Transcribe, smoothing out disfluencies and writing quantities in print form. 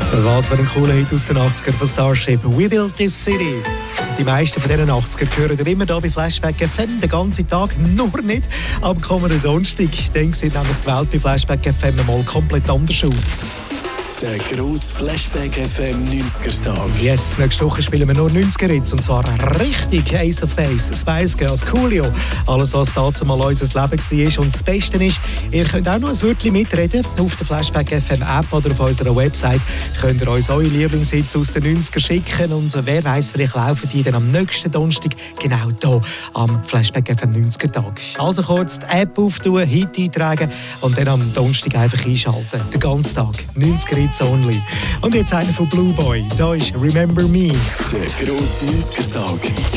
Was für ein cooler Hit aus den 80ern von Starship. We Built This City. Die meisten von diesen 80ern hören immer hier bei Flashback FM den ganzen Tag, nur nicht am kommenden Donnerstag. Dann sieht nämlich die Welt bei Flashback FM mal komplett anders aus. Der grosse Flashback FM 90er-Tag. Yes, nächste Woche spielen wir nur 90er-Hits, und zwar richtig Ace of Base, Spice Girls, Coolio. Alles, was dazu mal unser Leben war. Und das Beste ist, ihr könnt auch noch ein Wörtchen mitreden. Auf der Flashback FM App oder auf unserer Website könnt ihr uns eure Lieblingshits aus den 90ern schicken. Und wer weiss, vielleicht laufen die dann am nächsten Donnerstag genau hier am Flashback FM 90er-Tag. Also kurz die App auftun, Hit eintragen und dann am Donnerstag einfach einschalten. Den ganzen Tag. 90er-Hits only. Und jetzt einer von Blue Boy. Da ist Remember Me. Der grosse 90er-Tag.